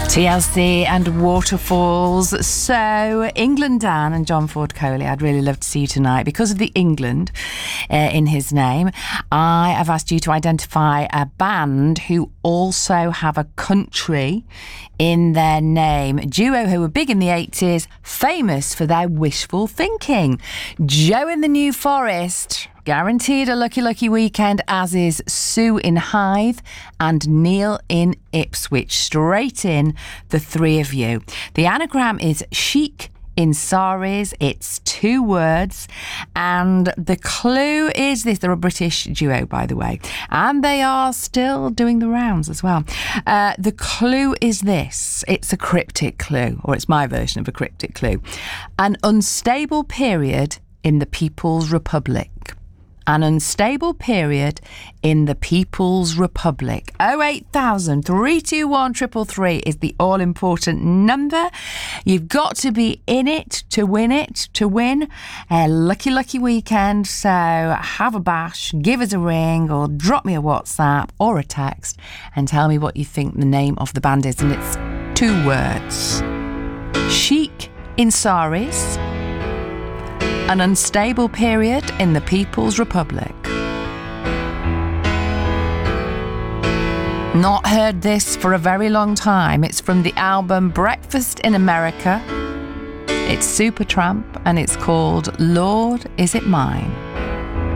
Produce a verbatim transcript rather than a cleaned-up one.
T L C and Waterfalls. So, England Dan and John Ford Coley, I'd really love to see you tonight. Because of the England uh, in his name, I have asked you to identify a band who also have a country in their name. A duo who were big in the eighties, famous for their wishful thinking. Joe in the New Forest, guaranteed a lucky, lucky weekend, as is Sue in Hythe and Neil in Ipswich. Straight in, the three of you. The anagram is chic in saris. It's two words. And the clue is this. They're a British duo, by the way. And they are still doing the rounds as well. Uh, the clue is this. It's a cryptic clue, or it's my version of a cryptic clue. An unstable period in the People's Republic. An unstable period in the People's Republic. oh eight thousand, three two one, three three three is the all-important number. You've got to be in it to win it, to win a lucky, lucky weekend. So have a bash, give us a ring, or drop me a WhatsApp or a text and tell me what you think the name of the band is. And it's two words. Chic in saris. An unstable period in the People's Republic. Not heard this for a very long time. It's from the album Breakfast in America. It's Supertramp and it's called Lord, Is It Mine?